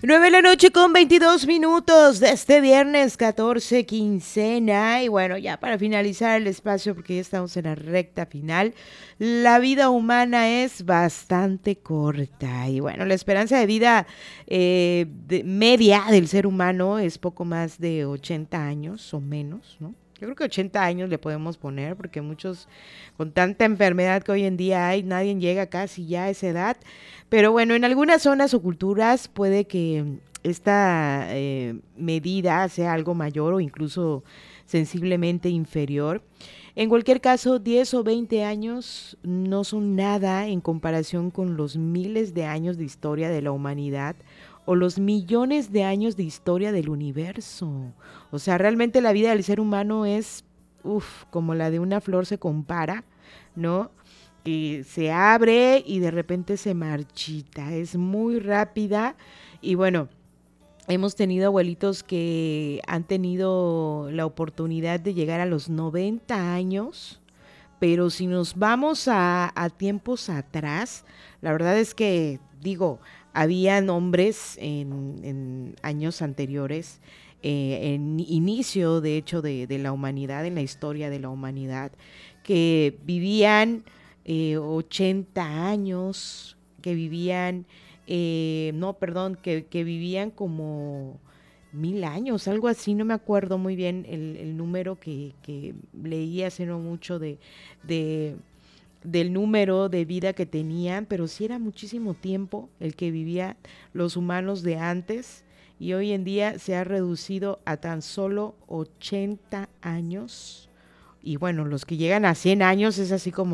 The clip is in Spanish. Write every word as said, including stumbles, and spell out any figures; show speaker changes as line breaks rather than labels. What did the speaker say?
Nueve de la noche con veintidós minutos de este viernes catorce, quincena. Y bueno, ya para finalizar el espacio, porque ya estamos en la recta final, la vida humana es bastante corta. Y bueno, la esperanza de vida eh, de media del ser humano es poco más de ochenta años o menos, ¿no? Yo creo que ochenta años le podemos poner, porque muchos, con tanta enfermedad que hoy en día hay, nadie llega casi ya a esa edad. Pero bueno, en algunas zonas o culturas puede que esta eh, medida sea algo mayor o incluso sensiblemente inferior. En cualquier caso, diez o veinte años no son nada en comparación con los miles de años de historia de la humanidad o los millones de años de historia del universo. O sea, realmente la vida del ser humano es, uff, como la de una flor se compara, ¿no? Y se abre y de repente se marchita. Es muy rápida y bueno, hemos tenido abuelitos que han tenido la oportunidad de llegar a los noventa años, pero si nos vamos a, a tiempos atrás, la verdad es que, digo, habían hombres en, en años anteriores, eh, en inicio, de hecho, de, de la humanidad, en la historia de la humanidad, que vivían eh, ochenta años, que vivían, eh, no, perdón, que, que vivían como mil años, algo así, no me acuerdo muy bien el, el número que, que leí hace no mucho de, de, del número de vida que tenían, pero sí era muchísimo tiempo el que vivían los humanos de antes y hoy en día se ha reducido a tan solo ochenta años. Y bueno, los que llegan a cien años es así como